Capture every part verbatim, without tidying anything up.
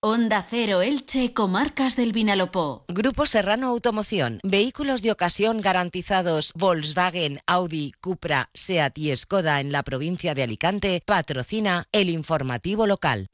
Onda Cero Elche, Comarcas del Vinalopó. Grupo Serrano Automoción. Vehículos de ocasión garantizados Volkswagen, Audi, Cupra, Seat y Skoda en la provincia de Alicante. Patrocina el informativo local.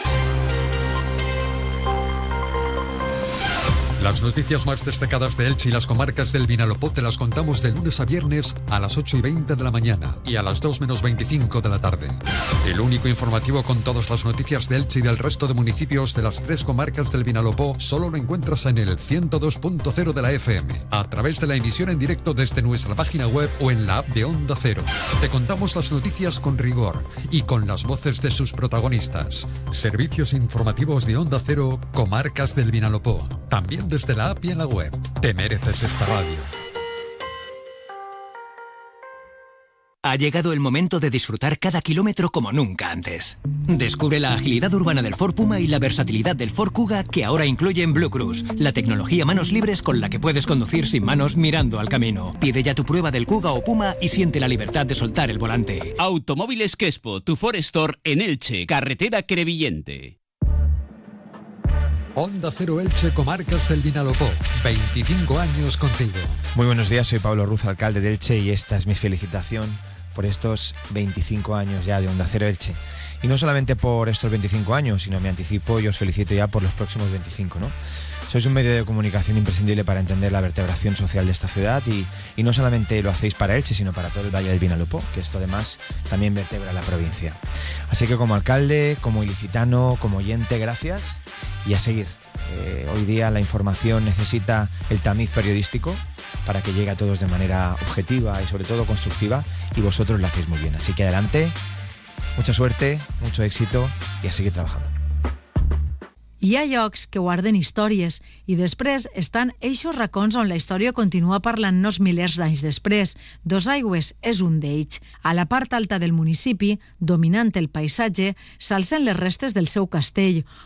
Las noticias más destacadas de Elche y las comarcas del Vinalopó te las contamos de lunes a viernes a las ocho y veinte de la mañana y a las dos menos veinticinco de la tarde. El único informativo con todas las noticias de Elche y del resto de municipios de las tres comarcas del Vinalopó solo lo encuentras en el ciento dos punto cero de la F M, a través de la emisión en directo desde nuestra página web o en la app de Onda Cero. Te contamos las noticias con rigor y con las voces de sus protagonistas. Servicios informativos de Onda Cero, Comarcas del Vinalopó. También desde la app y en la web. Te mereces esta radio. Ha llegado el momento de disfrutar cada kilómetro como nunca antes. Descubre la agilidad urbana del Ford Puma y la versatilidad del Ford Kuga, que ahora incluyen Blue Cruise, la tecnología manos libres con la que puedes conducir sin manos mirando al camino. Pide ya tu prueba del Kuga o Puma y siente la libertad de soltar el volante. Automóviles Quespo, tu Ford Store en Elche, carretera Crevillente. Onda Cero Elche, Comarcas del Vinalopó. veinticinco años contigo. Muy buenos días, soy Pablo Ruz, alcalde de Elche, y esta es mi felicitación por estos veinticinco años ya de Onda Cero Elche. Y no solamente por estos veinticinco años, sino me anticipo y os felicito ya por los próximos veinticinco, ¿no? Sois un medio de comunicación imprescindible para entender la vertebración social de esta ciudad y, y no solamente lo hacéis para Elche, sino para todo el Valle del Vinalopó, que esto además también vertebra la provincia. Así que como alcalde, como ilicitano, como oyente, gracias y a seguir. Eh, hoy día la información necesita el tamiz periodístico para que llegue a todos de manera objetiva y sobre todo constructiva, y vosotros lo hacéis muy bien. Así que adelante, mucha suerte, mucho éxito i a seguir trabajando. Hi ha llocs que guarden històries i després estan eixos racons on la història continua parlant-nos milers d'anys després. Dosaigües és un d'ells. A la part alta del municipi, dominant el paisatge, s'alcen les restes del seu castell,